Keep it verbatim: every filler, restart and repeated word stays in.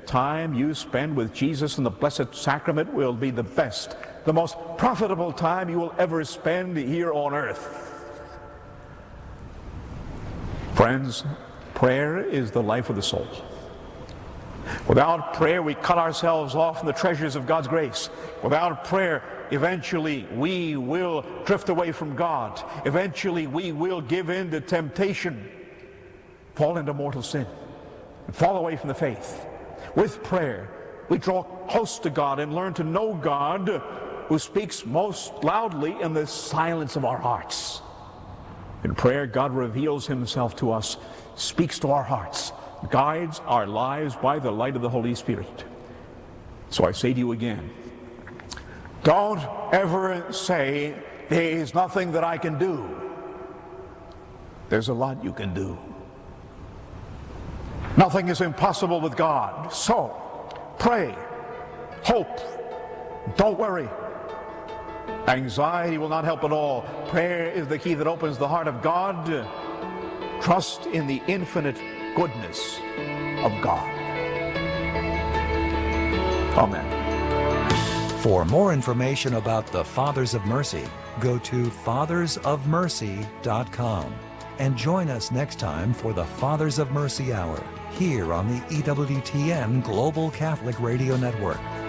time you spend with Jesus in the Blessed Sacrament will be the best, the most profitable time you will ever spend here on earth. Friends, prayer is the life of the soul. Without prayer, we cut ourselves off from the treasures of God's grace. Without prayer, eventually we will drift away from God. Eventually we will give in to temptation, fall into mortal sin, and fall away from the faith. With prayer, we draw close to God and learn to know God, who speaks most loudly in the silence of our hearts. In prayer, God reveals himself to us, speaks to our hearts, guides our lives by the light of the Holy Spirit. So I say to you again, don't ever say, there's nothing that I can do. There's a lot you can do. Nothing is impossible with God. So, pray, hope, don't worry. Anxiety will not help at all. Prayer is the key that opens the heart of God. Trust in the infinite goodness of God. Amen. For more information about the Fathers of Mercy, go to fathers of mercy dot com and join us next time for the Fathers of Mercy Hour here on the E W T N Global Catholic Radio Network.